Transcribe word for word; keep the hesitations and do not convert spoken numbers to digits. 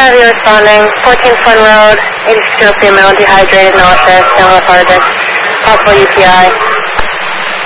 five, you're responding. fourteen Fun Road, eighty-six oh female, dehydrated, nauseous, no lethargic. Possible U T I.